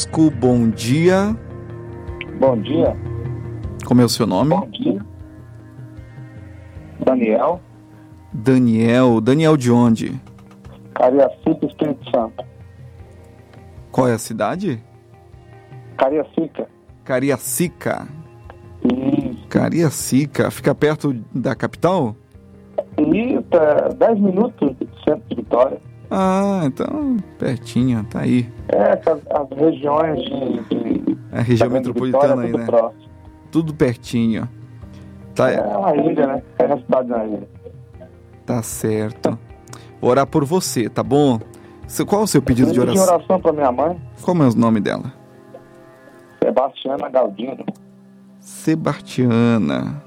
conosco. Bom dia. Bom dia. Como é o seu nome? Bom dia. Daniel. Daniel de onde? Cariacica, Espírito Santo. Qual é a cidade? Cariacica. Cariacica. Isso. Cariacica. Fica perto da capital? E 10 minutos do centro de Vitória. Ah, então pertinho, tá aí. As regiões de A região da Grande metropolitana Vitória, aí, tudo né? próximo. Tudo pertinho. Tá, É uma ilha, né? É uma cidade na ilha. tá certo. Vou orar por você, tá bom? Qual é o seu pedido de Pedi oração? oração para minha mãe, Como é o nome dela? Sebastiana Galdino. Sebastiana.